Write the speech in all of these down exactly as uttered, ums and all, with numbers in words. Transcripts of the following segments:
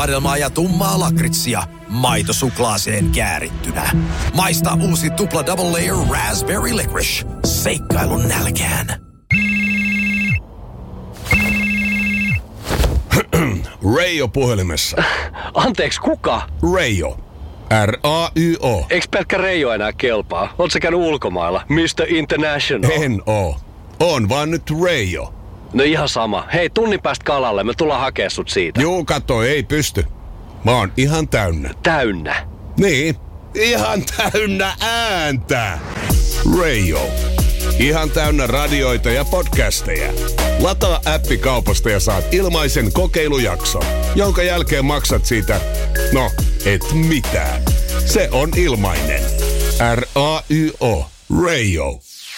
Vadelmaa ja tummaa lakritsia maitosuklaaseen käärittynä. Maista uusi tupla double layer raspberry licorice seikkailun nälkään. Reijo puhelimessa. Anteeksi, kuka? Reijo. R A Y O. Eiks pelkkä Reijo enää kelpaa? Oot sä käynyt ulkomailla? mister International. En oo. On vaan nyt Reijo. No ihan sama. Hei, tunnin päästä kalalle. Me tullaan hakea sut siitä. Juu, kato, ei pysty. Mä oon ihan täynnä. Täynnä? Niin, ihan täynnä ääntä. Reijo. Ihan täynnä radioita ja podcasteja. Lataa appi kaupasta ja saat ilmaisen kokeilujakson, jonka jälkeen maksat siitä, no, et mitään. Se on ilmainen. R A Y O. Reijo.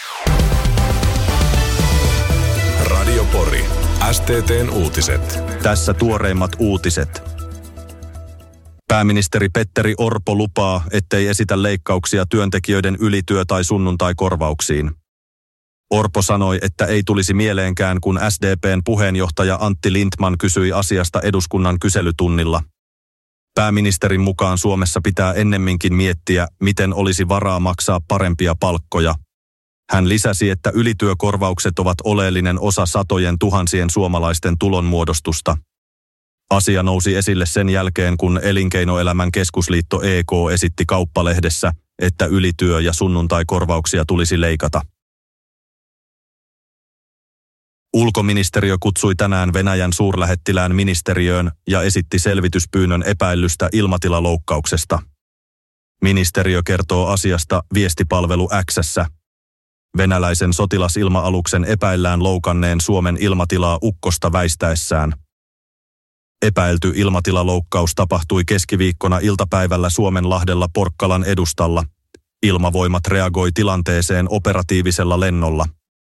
Radio Pori. S T T:n uutiset. Tässä tuoreimmat uutiset. Pääministeri Petteri Orpo lupaa, ettei esitä leikkauksia työntekijöiden ylityö- tai sunnuntaikorvauksiin. Orpo sanoi, että ei tulisi mieleenkään, kun S D P:n puheenjohtaja Antti Lindtman kysyi asiasta eduskunnan kyselytunnilla. Pääministerin mukaan Suomessa pitää ennemminkin miettiä, miten olisi varaa maksaa parempia palkkoja. Hän lisäsi, että ylityökorvaukset ovat oleellinen osa satojen tuhansien suomalaisten tulonmuodostusta. Asia nousi esille sen jälkeen, kun Elinkeinoelämän keskusliitto E K esitti Kauppalehdessä, että ylityö- ja sunnuntaikorvauksia tulisi leikata. Ulkoministeriö kutsui tänään Venäjän suurlähettilään ministeriöön ja esitti selvityspyynnön epäillystä ilmatilaloukkauksesta. Ministeriö kertoo asiasta viestipalvelu X:ssä. Venäläisen sotilasilma-aluksen epäillään loukanneen Suomen ilmatilaa ukkosta väistäessään. Epäilty ilmatilaloukkaus tapahtui keskiviikkona iltapäivällä Suomenlahdella Porkkalan edustalla. Ilmavoimat reagoi tilanteeseen operatiivisella lennolla.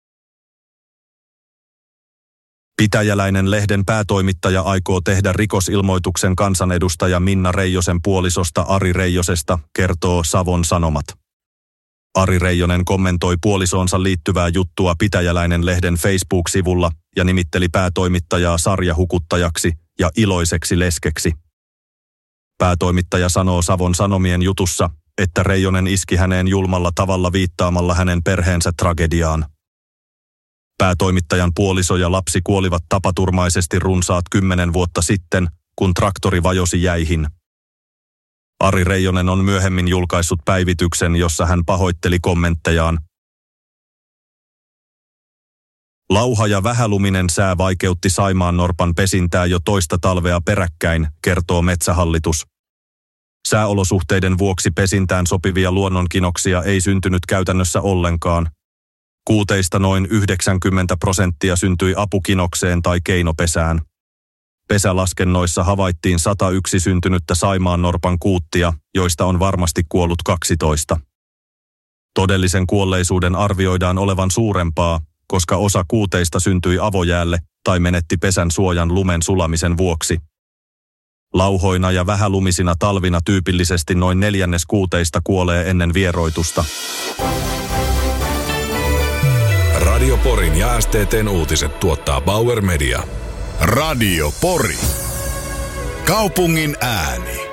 Pitäjäläinen lehden päätoimittaja aikoo tehdä rikosilmoituksen kansanedustaja Minna Reijosen puolisosta Ari Reijosesta, kertoo Savon Sanomat. Ari Reijonen kommentoi puolisoonsa liittyvää juttua Pitäjäläinen lehden Facebook-sivulla ja nimitteli päätoimittajaa sarjahukuttajaksi ja iloiseksi leskeksi. Päätoimittaja sanoo Savon Sanomien jutussa, että Reijonen iski häneen julmalla tavalla viittaamalla hänen perheensä tragediaan. Päätoimittajan puoliso ja lapsi kuolivat tapaturmaisesti runsaat kymmenen vuotta sitten, kun traktori vajosi jäihin. Ari Reijonen on myöhemmin julkaissut päivityksen, jossa hän pahoitteli kommenttejaan. Lauha ja vähäluminen sää vaikeutti saimaannorpan pesintää jo toista talvea peräkkäin, kertoo Metsähallitus. Sääolosuhteiden vuoksi pesintään sopivia luonnonkinoksia ei syntynyt käytännössä ollenkaan. Kuuteista noin yhdeksänkymmentä prosenttia syntyi apukinokseen tai keinopesään. Pesälaskennoissa havaittiin sata yksi syntynyttä saimaannorpan kuuttia, joista on varmasti kuollut kaksitoista. Todellisen kuolleisuuden arvioidaan olevan suurempaa, koska osa kuuteista syntyi avojäälle tai menetti pesän suojan lumen sulamisen vuoksi. Lauhoina ja vähälumisina talvina tyypillisesti noin neljännes kuuteista kuolee ennen vieroitusta. Radio Porin ja S T T:n uutiset tuottaa Bauer Media. Radio Pori. Kaupungin ääni.